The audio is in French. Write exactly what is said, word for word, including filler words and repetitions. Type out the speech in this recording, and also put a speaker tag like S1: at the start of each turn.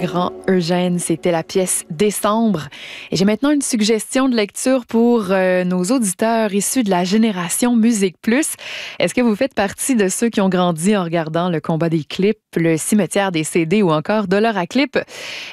S1: grand Eugène, c'était la pièce Décembre. Et j'ai maintenant une suggestion de lecture pour euh, nos auditeurs issus de la génération Musique Plus. Est-ce que vous faites partie de ceux qui ont grandi en regardant Le combat des clips, Le cimetière des C D ou encore Dollar à clip?